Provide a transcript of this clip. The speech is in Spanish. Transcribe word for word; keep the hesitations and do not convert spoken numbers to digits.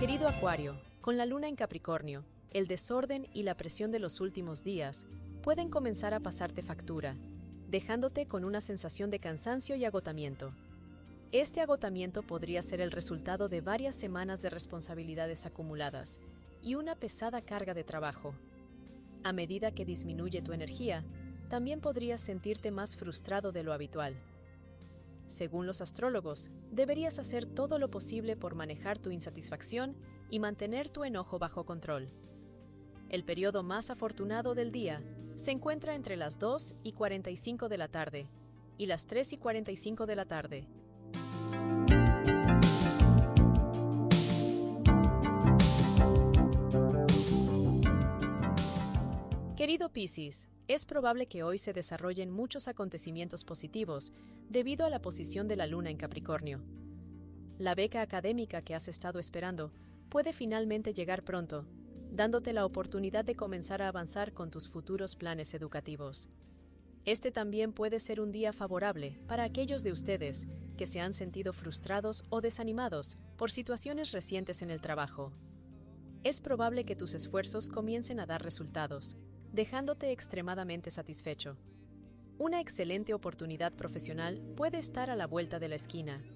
Querido Acuario, con la luna en Capricornio, el desorden y la presión de los últimos días pueden comenzar a pasarte factura, dejándote con una sensación de cansancio y agotamiento. Este agotamiento podría ser el resultado de varias semanas de responsabilidades acumuladas y una pesada carga de trabajo. A medida que disminuye tu energía, también podrías sentirte más frustrado de lo habitual. Según los astrólogos, deberías hacer todo lo posible por manejar tu insatisfacción y mantener tu enojo bajo control. El periodo más afortunado del día se encuentra entre las dos y cuarenta y cinco de la tarde y las tres y cuarenta y cinco de la tarde. Querido Piscis, es probable que hoy se desarrollen muchos acontecimientos positivos debido a la posición de la luna en Capricornio. La beca académica que has estado esperando puede finalmente llegar pronto, dándote la oportunidad de comenzar a avanzar con tus futuros planes educativos. Este también puede ser un día favorable para aquellos de ustedes que se han sentido frustrados o desanimados por situaciones recientes en el trabajo. Es probable que tus esfuerzos comiencen a dar resultados, dejándote extremadamente satisfecho. Una excelente oportunidad profesional puede estar a la vuelta de la esquina,